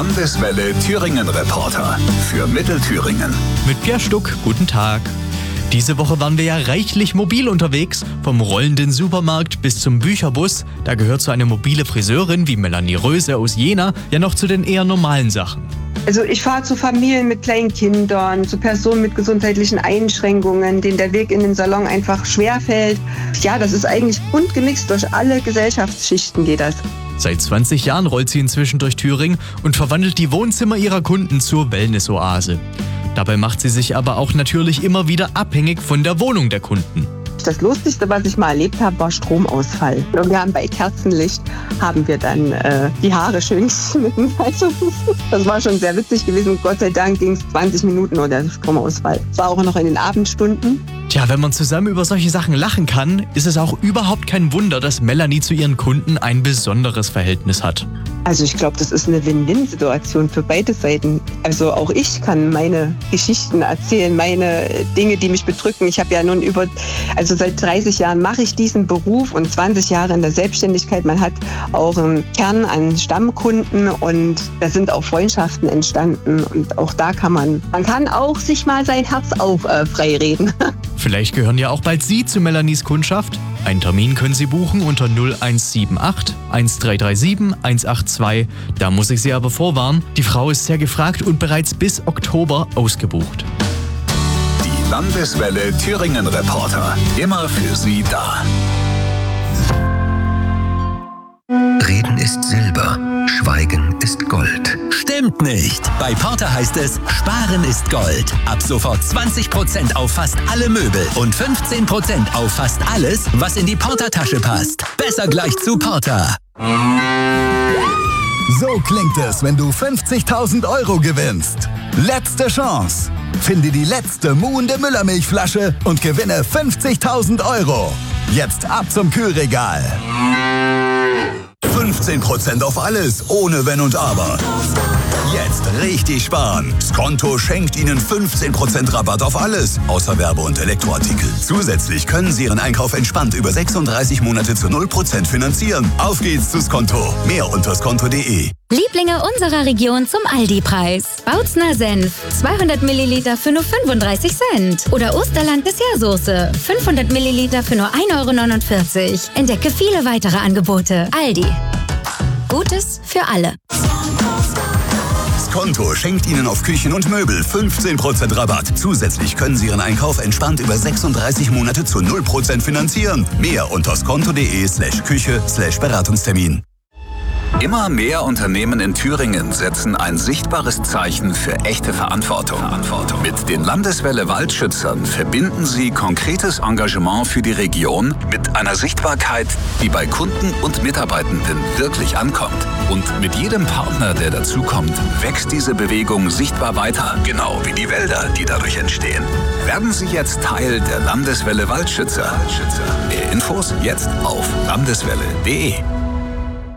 Landeswelle Thüringen Reporter für Mittelthüringen. Mit Pierre Stuck, guten Tag. Diese Woche waren wir ja reichlich mobil unterwegs, vom rollenden Supermarkt bis zum Bücherbus. Da gehört so eine mobile Friseurin wie Melanie Röse aus Jena ja noch zu den eher normalen Sachen. Also ich fahre zu Familien mit kleinen Kindern, zu Personen mit gesundheitlichen Einschränkungen, denen der Weg in den Salon einfach schwerfällt. Ja, das ist eigentlich bunt gemixt, durch alle Gesellschaftsschichten geht das. Seit 20 Jahren rollt sie inzwischen durch Thüringen und verwandelt die Wohnzimmer ihrer Kunden zur Wellness-Oase. Dabei macht sie sich aber auch natürlich immer wieder abhängig von der Wohnung der Kunden. Das Lustigste, was ich mal erlebt habe, war Stromausfall. Und wir haben bei Kerzenlicht dann die Haare schön geschnitten. Also, das war schon sehr witzig gewesen. Gott sei Dank ging es 20 Minuten nur der Stromausfall. Es war auch noch in den Abendstunden. Tja, wenn man zusammen über solche Sachen lachen kann, ist es auch überhaupt kein Wunder, dass Melanie zu ihren Kunden ein besonderes Verhältnis hat. Also ich glaube, das ist eine Win-Win-Situation für beide Seiten. Also auch ich kann meine Geschichten erzählen, meine Dinge, die mich bedrücken. Ich habe ja nun seit 30 Jahren mache ich diesen Beruf und 20 Jahre in der Selbstständigkeit. Man hat auch einen Kern an Stammkunden und da sind auch Freundschaften entstanden. Und auch da man kann auch sich mal sein Herz frei reden. Vielleicht gehören ja auch bald Sie zu Melanies Kundschaft. Einen Termin können Sie buchen unter 0178 1337 182. Da muss ich Sie aber vorwarnen, die Frau ist sehr gefragt und bereits bis Oktober ausgebucht. Die Landeswelle Thüringen Reporter, immer für Sie da. Reden ist Silber, Schweigen ist Gold. Stimmt nicht! Bei Porter heißt es, Sparen ist Gold. Ab sofort 20% auf fast alle Möbel und 15% auf fast alles, was in die Porter-Tasche passt. Besser gleich zu Porter. So klingt es, wenn du 50.000 € gewinnst. Letzte Chance. Finde die letzte muhende Müllermilchflasche und gewinne 50.000 €. Jetzt ab zum Kühlregal. 15% auf alles, ohne Wenn und Aber. Jetzt richtig sparen. Skonto schenkt Ihnen 15% Rabatt auf alles, außer Werbe- und Elektroartikel. Zusätzlich können Sie Ihren Einkauf entspannt über 36 Monate zu 0% finanzieren. Auf geht's zu Skonto. Mehr unter skonto.de. Lieblinge unserer Region zum Aldi-Preis. Bautzner Senf, 200 Milliliter für nur 35 Cent. Oder Osterland Dessertsoße, 500 Milliliter für nur 1,49 €. Entdecke viele weitere Angebote. Aldi. Gutes für alle. Skonto schenkt Ihnen auf Küchen und Möbel 15% Rabatt. Zusätzlich können Sie Ihren Einkauf entspannt über 36 Monate zu 0% finanzieren. Mehr unter skonto.de/Küche/Beratungstermin. Immer mehr Unternehmen in Thüringen setzen ein sichtbares Zeichen für echte Verantwortung. Mit den Landeswelle Waldschützern verbinden sie konkretes Engagement für die Region mit einer Sichtbarkeit, die bei Kunden und Mitarbeitenden wirklich ankommt. Und mit jedem Partner, der dazukommt, wächst diese Bewegung sichtbar weiter, genau wie die Wälder, die dadurch entstehen. Werden Sie jetzt Teil der Landeswelle Waldschützer. Mehr Infos jetzt auf landeswelle.de.